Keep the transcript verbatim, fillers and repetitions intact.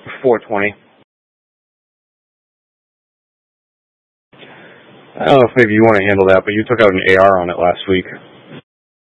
four twenty. I don't know if maybe you want to handle that, but you took out an A R on it last week.